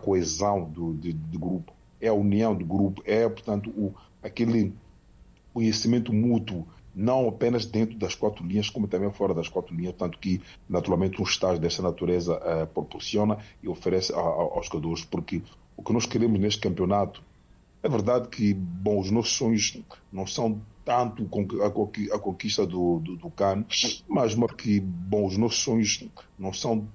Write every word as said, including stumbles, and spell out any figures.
coesão do, de, de grupo, é a união do grupo, é, portanto, o, aquele conhecimento mútuo, não apenas dentro das quatro linhas, como também fora das quatro linhas, tanto que, naturalmente, um estágio dessa natureza uh, proporciona e oferece a, a, aos jogadores, porque o que nós queremos neste campeonato, é verdade que, bom, os nossos sonhos não são tanto a conquista do, do, do CAN, mas uma que, bom, os nossos sonhos não são